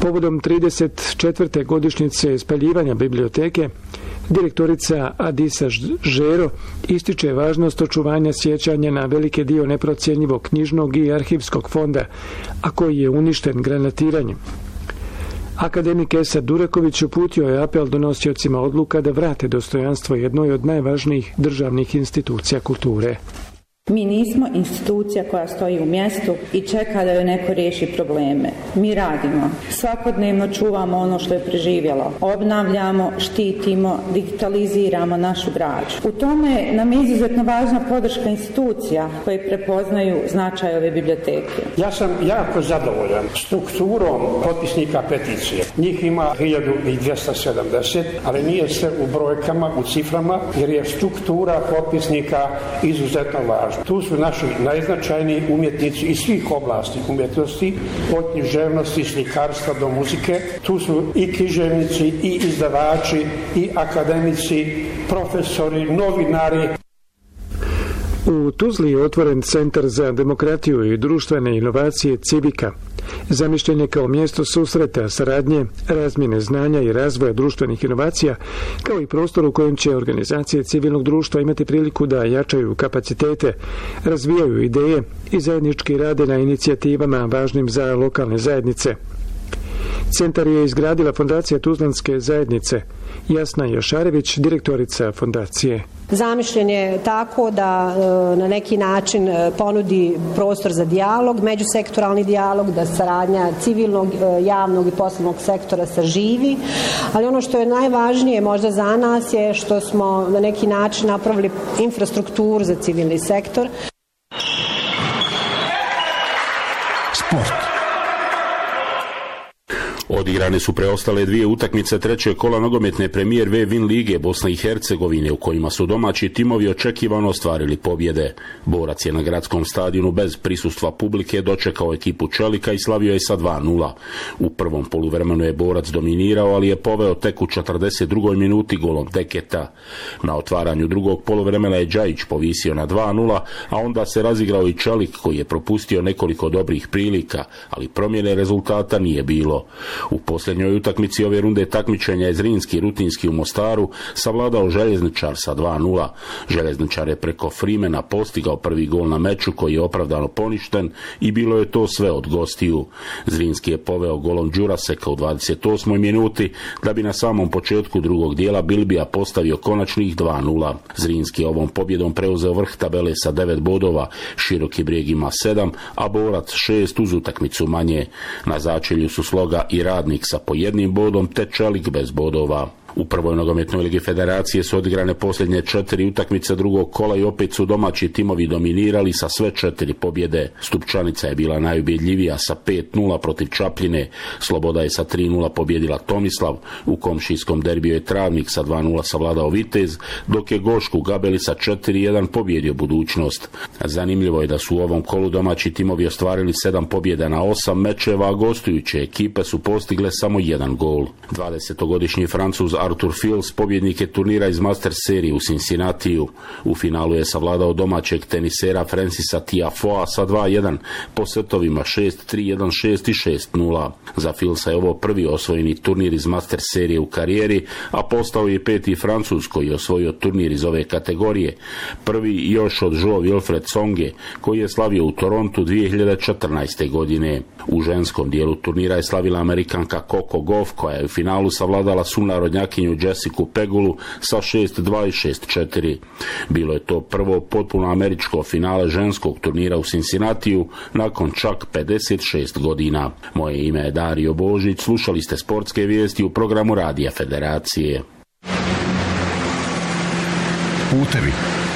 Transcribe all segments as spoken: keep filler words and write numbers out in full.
Povodom trideset četvrte godišnjice spaljivanja biblioteke, direktorica Adisa Žero ističe važnost očuvanja sjećanja na veliki dio neprocjenjivog knjižnog i arhivskog fonda, a koji je uništen granatiranjem. Akademik Esad Duraković uputio je apel donosiocima odluka da vrate dostojanstvo jednoj od najvažnijih državnih institucija kulture. Mi nismo institucija koja stoji u mjestu i čeka da joj neko riješi probleme. Mi radimo. Svakodnevno čuvamo ono što je preživjelo. Obnavljamo, štitimo, digitaliziramo našu građu. U tome nam je izuzetno važna podrška institucija koje prepoznaju značaj ove biblioteke. Ja sam jako zadovoljan strukturom potpisnika peticije. Njih ima hiljadu dvjesto sedamdeset, ali nije sve u brojkama, u ciframa, jer je struktura potpisnika izuzetno važna. Tu su naši najznačajniji umjetnici iz svih oblasti umjetnosti, od književnosti, slikarstva do muzike. Tu su i književnici, i izdavači, i akademici, profesori, novinari. U Tuzli je otvoren Centar za demokratiju i društvene inovacije Civika. Zamišljen je kao mjesto susreta, saradnje, razmjene znanja i razvoja društvenih inovacija, kao i prostor u kojem će organizacije civilnog društva imati priliku da jačaju kapacitete, razvijaju ideje i zajednički rade na inicijativama važnim za lokalne zajednice. Centar je izgradila Fondacija Tuzlanske zajednice. Jasna Jašarević, direktorica fondacije. Zamišljen je tako da na neki način ponudi prostor za dijalog, međusektoralni dijalog, da saradnja civilnog, javnog i poslovnog sektora saživi, ali ono što je najvažnije možda za nas je što smo na neki način napravili infrastrukturu za civilni sektor. Sport. Odigrane su preostale dvije utakmice trećeg kola nogometne premijer V Win lige Bosne i Hercegovine, u kojima su domaći timovi očekivano ostvarili pobjede. Borac je na gradskom stadionu bez prisustva publike dočekao ekipu Čelika i slavio je sa dva nula. U prvom poluvremenu je Borac dominirao, ali je poveo tek u četrdeset drugoj minuti golom Deketa. Na otvaranju drugog poluvremena je Đajić povisio na dva nula, a onda se razigrao i Čelik, koji je propustio nekoliko dobrih prilika, ali promjene rezultata nije bilo. U posljednjoj utakmici ove runde takmičenja je Zrinski rutinski u Mostaru savladao Željezničar sa dva nula. Željezničar je preko Frimena postigao prvi gol na meču, koji je opravdano poništen, i bilo je to sve od gostiju. Zrinski je poveo golom Đuraseka u dvadeset osmoj minuti, da bi na samom početku drugog dijela Bilbija postavio konačnih dva nula. Zrinski je ovom pobjedom preuzeo vrh tabele sa devet bodova, Široki Brijeg ima sedam, a Borac šest uz utakmicu manje. Na začelju su Sloga i Radnik sa po jednim bodom, te Čelik bez bodova. U prvoj nogometnoj ligi federacije su odigrane posljednje četiri utakmice drugog kola i opet su domaći timovi dominirali sa sve četiri pobjede. Stupčanica je bila najubjedljivija sa pet nula protiv Čapljine, Sloboda je sa tri nula pobjedila Tomislav, u komšijskom derbiju je Travnik sa dva nula savladao Vitez, dok je Gošku Gabeli sa četiri jedan pobjedio Budućnost. Zanimljivo je da su u ovom kolu domaći timovi ostvarili sedam pobjeda na osam mečeva, a gostujuće ekipe su postigle samo jedan gol. dvadesetogodišnji Francuz Arthur Fils pobjednik je turnira iz Master serije u Cincinnatiju. U finalu je savladao domaćeg tenisera Francisa Tiafoea sa dva jedan po setovima šest tri, jedan šest i šest nula. Za Filsa je ovo prvi osvojeni turnir iz Master serije u karijeri, a postao je peti Francuz koji je osvojio turnir iz ove kategorije. Prvi još od Jo Wilfred Tsonge, koji je slavio u Torontu dvije hiljade četrnaeste. godine. U ženskom dijelu turnira je slavila Amerikanka Coco Gauff, koja je u finalu savladala sunarodnjakinju Jessicu Pegulu sa šest dva i šest četiri. Bilo je to prvo potpuno američko finale ženskog turnira u Cincinnatiju nakon čak pedeset šest godina. Moje ime je Dario Božić, slušali ste sportske vijesti u programu Radija Federacije. Putevi.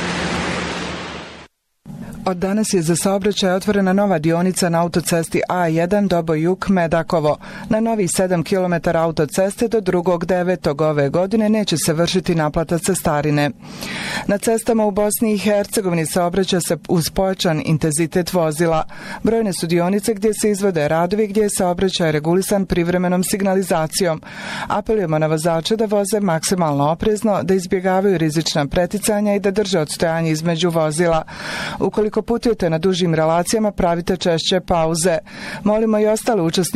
Od danas je za saobraćaj otvorena nova dionica na autocesti A jedan Doboj-Jug-Medakovo. Na novi sedam kilometara autoceste do drugog devetog ove godine neće se vršiti naplata cestarine. Na cestama u Bosni i Hercegovini saobraća se uz pojačan intenzitet vozila. Brojne su dionice gdje se izvode radovi, gdje je saobraćaj regulisan privremenom signalizacijom. Apelujemo na vozače da voze maksimalno oprezno, da izbjegavaju rizična preticanja i da drže odstojanje između vozila. Ukoliko putujete na dužim relacijama, pravite češće pauze. Molimo i ostale učesnike